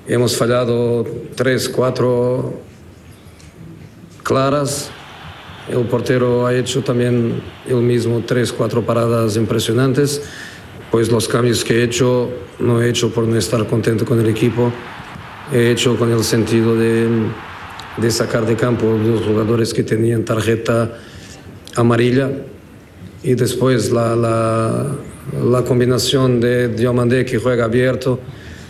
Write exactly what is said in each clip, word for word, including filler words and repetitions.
hemos fallado tres, cuatro claras. El portero ha hecho también él mismo tres, cuatro paradas impresionantes. Pues los cambios que he hecho, no he hecho por no estar contento con el equipo, he hecho con el sentido de, de sacar de campo los jugadores que tenían tarjeta amarilla, y después la, la, la combinación de Diomandé, que juega abierto.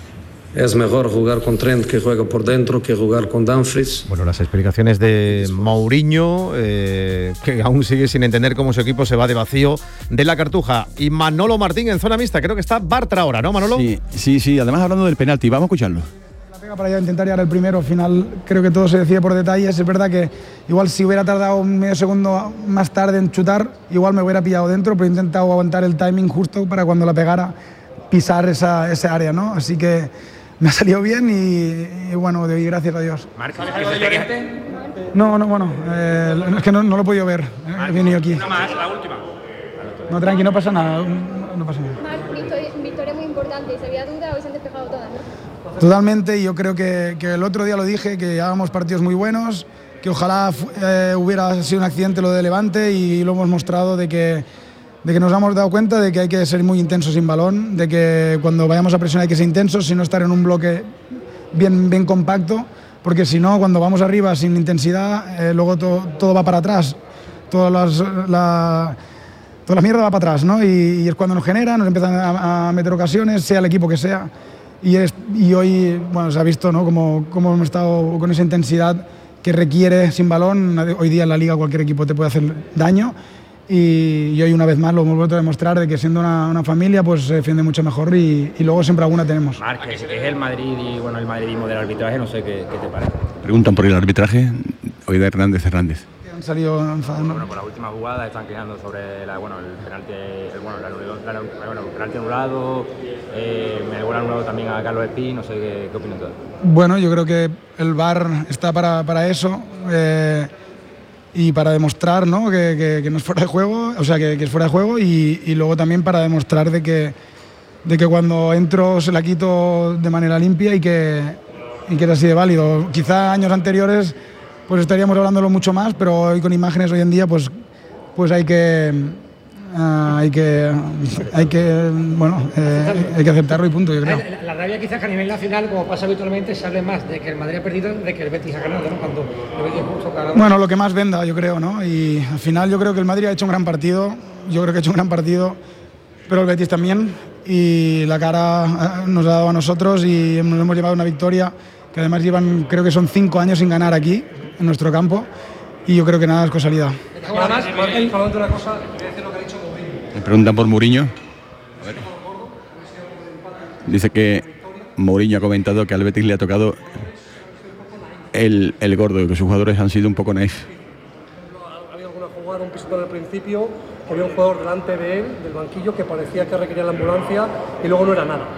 Es mejor jugar con Trent, que juega por dentro, que jugar con Dumfries. Bueno, las explicaciones de Mourinho, eh, que aún sigue sin entender cómo su equipo se va de vacío de la Cartuja. Y Manolo Martín en zona mixta, creo que está Bartra ahora, ¿no, Manolo? Sí, sí, sí, además hablando del penalti, vamos a escucharlo. La pega para ya intentar llegar al primero, al final creo que todo se decide por detalles. Es verdad que igual si hubiera tardado medio segundo más tarde en chutar, igual me hubiera pillado dentro, pero he intentado aguantar el timing justo para cuando la pegara pisar esa, esa área, ¿no? Así que me ha salido bien y, y bueno, doy gracias a Dios. ¿Marc, algo de Llorente? No, no, bueno, eh, es que no, no lo he podido ver, eh, he venido aquí. Una más, la última. No, tranqui, no pasa nada, no pasa nada. Marc, victoria, victoria muy importante, ¿se había duda o se han despejado todas? Totalmente, y yo creo que, que el otro día lo dije, que hagamos partidos muy buenos, que ojalá eh, hubiera sido un accidente lo de Levante, y lo hemos mostrado de que de que nos hemos dado cuenta de que hay que ser muy intensos sin balón, de que cuando vayamos a presionar hay que ser intensos, sino estar en un bloque bien, bien compacto, porque si no, cuando vamos arriba sin intensidad, eh, luego to, todo va para atrás, todas las, la, toda la mierda va para atrás, ¿no? Y, y es cuando nos genera, nos empiezan a, a meter ocasiones, sea el equipo que sea, y, es, y hoy, bueno, se ha visto, ¿no?, cómo, cómo hemos estado con esa intensidad que requiere sin balón. Hoy día en la liga cualquier equipo te puede hacer daño. Y hoy una vez más lo hemos vuelto a demostrar, de que siendo una, una familia pues se defiende mucho mejor, y, y luego siempre alguna tenemos. Marc, es, es el Madrid y bueno, el madridismo del arbitraje, no sé qué, qué te parece. Preguntan por el arbitraje hoy de Hernández Hernández. Han salido enfadados. Bueno, por la última jugada están quejando sobre la, bueno, el penalti, el, bueno, la, la, bueno, el penalti anulado, eh, el gol anulado también a Carlos Espí, no sé qué, qué opinas tú. Bueno, yo creo que el V A R está para, para eso. Eh, y para demostrar, ¿no?, que, que, que no es fuera de juego, o sea, que, que es fuera de juego, y, y luego también para demostrar de que, de que cuando entro se la quito de manera limpia y que, y que es así de válido. Quizá años anteriores pues estaríamos hablándolo mucho más, pero hoy con imágenes hoy en día pues, pues hay que... Uh, hay que hay que bueno eh, hay que aceptarlo y punto, yo creo. La, la rabia quizás que a nivel nacional, como pasa habitualmente, se hable más de que el Madrid ha perdido de que el Betis ha ganado, ¿no? Cuando el Betis justo ganado. Bueno, lo que más venda, yo creo, ¿no? Y al final yo creo que el Madrid ha hecho un gran partido, yo creo que ha hecho un gran partido, pero el Betis también, y la cara nos ha dado a nosotros y nos hemos llevado una victoria que además llevan, creo que son cinco años sin ganar aquí, en nuestro campo, y yo creo que nada es casualidad. Además, Martín, hablando de una cosa, te voy a decir lo que ha dicho Mourinho. Me preguntan por Mourinho. A ver. Dice que Mourinho ha comentado que al Betis le ha tocado el, el gordo, que sus jugadores han sido un poco naif. Ha habido alguna jugada, un pisotón al principio, que había un jugador delante de él, del banquillo, que parecía que requería la ambulancia y luego no era nada.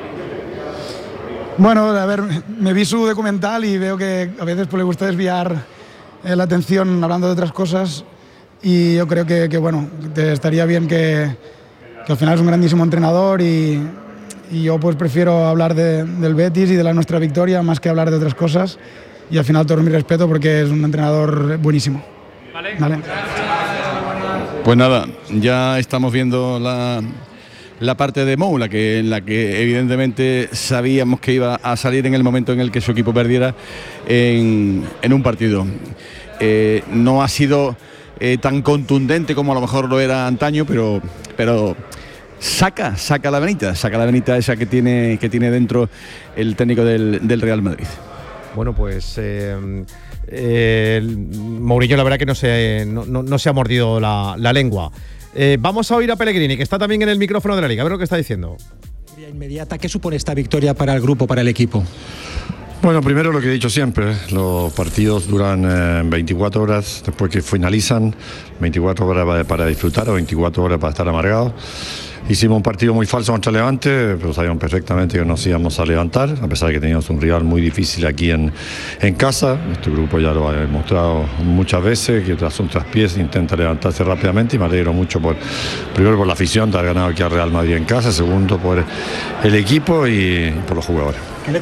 Bueno, a ver, me vi su documental y veo que a veces pues, le gusta desviar eh, la atención hablando de otras cosas, y yo creo que, que bueno, te estaría bien que, que al final es un grandísimo entrenador, y, y yo pues prefiero hablar de, del Betis y de la nuestra victoria más que hablar de otras cosas, y al final todo mi respeto porque es un entrenador buenísimo. Vale. Vale. Pues nada, ya estamos viendo la, la parte de Mou, la que, en la que evidentemente sabíamos que iba a salir en el momento en el que su equipo perdiera en, en un partido. Eh, no ha sido eh, tan contundente como a lo mejor lo era antaño, pero, pero saca, saca la venita, saca la venita esa que tiene, que tiene dentro el técnico del, del Real Madrid. Bueno, pues eh, eh, Mourinho la verdad que no se, no, no, no se ha mordido la, la lengua. Eh, vamos a oír a Pellegrini, que está también en el micrófono de la Liga, a ver lo que está diciendo. Inmediata, ¿qué supone esta victoria para el grupo, para el equipo? Bueno, primero lo que he dicho siempre, los partidos duran eh, veinticuatro horas después que finalizan, veinticuatro horas para disfrutar o veinticuatro horas para estar amargados. Hicimos un partido muy falso contra Levante, pero sabíamos perfectamente que nos íbamos a levantar, a pesar de que teníamos un rival muy difícil aquí en, en casa. Este grupo ya lo ha demostrado muchas veces, que tras un traspiés intenta levantarse rápidamente, y me alegro mucho, por primero por la afición de haber ganado aquí al Real Madrid en casa, segundo por el equipo y por los jugadores.